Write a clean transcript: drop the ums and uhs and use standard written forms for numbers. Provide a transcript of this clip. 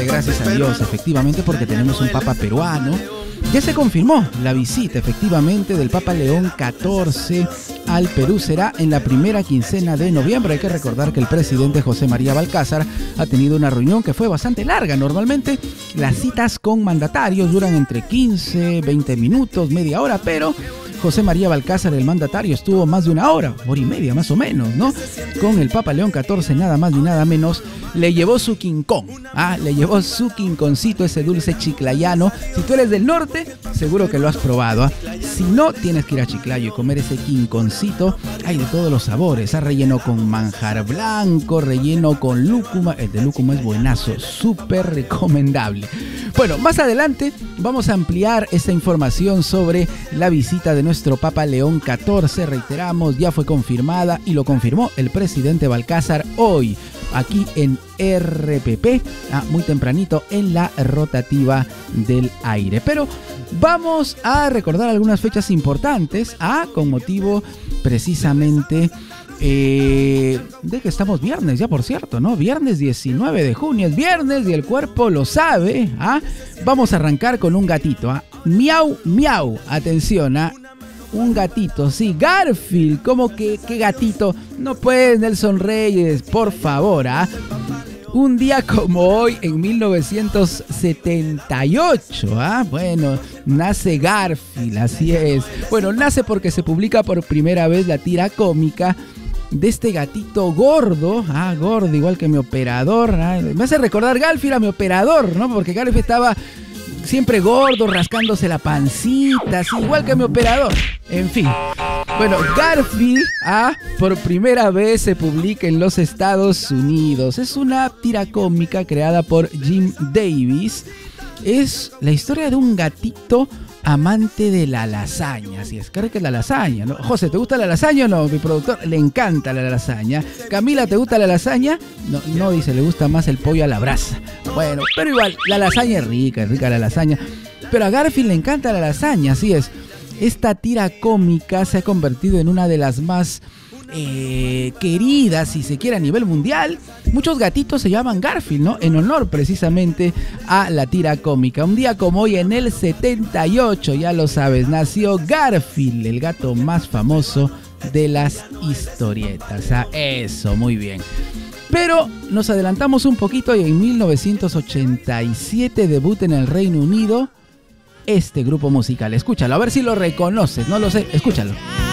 Gracias a Dios, efectivamente, porque tenemos un Papa peruano. Ya se confirmó la visita, efectivamente, del Papa León XIV al Perú. Será en la primera quincena de noviembre. Hay que recordar que el presidente José María Balcázar ha tenido una reunión que fue bastante larga. Normalmente las citas con mandatarios duran entre 15, 20 minutos, media hora, pero José María Balcázar, el mandatario, estuvo más de una hora y media más o menos, ¿no? Con el Papa León XIV, nada más ni nada menos. Le llevó su quincón, le llevó su quinconcito, ese dulce chiclayano. Si tú eres del norte, seguro que lo has probado, Si no, tienes que ir a Chiclayo y comer ese quinconcito. Hay de todos los sabores, relleno con manjar blanco, relleno con lúcuma. El de lúcuma es buenazo, súper recomendable. Bueno, más adelante vamos a ampliar esta información sobre la visita de nuestro Papa León XIV. Reiteramos, ya fue confirmada y lo confirmó el presidente Balcázar hoy, aquí en RPP, muy tempranito en la rotativa del aire. Pero vamos a recordar algunas fechas importantes, con motivo precisamente de que estamos viernes, ya por cierto, ¿no? Viernes 19 de junio, es viernes y el cuerpo lo sabe, Vamos a arrancar con un gatito, Miau, miau, atención, un gatito, sí, Garfield, ¿cómo que qué gatito? No puedes, Nelson Reyes, por favor, Un día como hoy, en 1978, bueno, nace Garfield, así es. Bueno, nace porque se publica por primera vez la tira cómica de este gatito gordo, gordo, igual que mi operador, me hace recordar Garfield a mi operador, ¿no? Porque Garfield estaba siempre gordo, rascándose la pancita, así, igual que mi operador. En fin. Bueno, Garfield, por primera vez se publica en los Estados Unidos. Es una tira cómica creada por Jim Davis. Es la historia de un gatito amante de la lasaña. Si es que es la lasaña, ¿no? José, ¿te gusta la lasaña o no? Mi productor le encanta la lasaña. Camila, ¿te gusta la lasaña? No, dice, le gusta más el pollo a la brasa. Bueno, pero igual, la lasaña es rica la lasaña. Pero a Garfield le encanta la lasaña, así es. Esta tira cómica se ha convertido en una de las más queridas, si se quiere, a nivel mundial. Muchos gatitos se llaman Garfield, ¿no? En honor precisamente a la tira cómica. Un día como hoy, en el 78, ya lo sabes, nació Garfield, el gato más famoso de las historietas. Eso, muy bien. Pero nos adelantamos un poquito y en 1987 debuta en el Reino Unido este grupo musical. Escúchalo, a ver si lo reconoces, no lo sé, escúchalo.